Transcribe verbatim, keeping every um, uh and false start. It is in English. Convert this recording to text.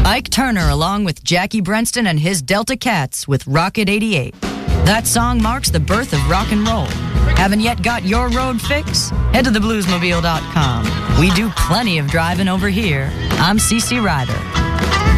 Ike Turner along with Jackie Brenston and his Delta Cats with Rocket eighty-eight. That song marks the birth of rock and roll. Haven't yet got your road fix? Head to the bluesmobile dot com. We do plenty of driving over here. I'm Cece Ryder.